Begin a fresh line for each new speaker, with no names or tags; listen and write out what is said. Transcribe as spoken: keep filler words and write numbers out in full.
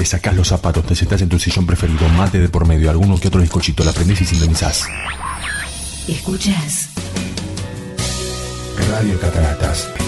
sacás los zapatos, te sentás en tu sillón preferido, mate de por medio, alguno que otro bizcochito, la prendés y sintonizás.
Escuchás
Radio Cataratas.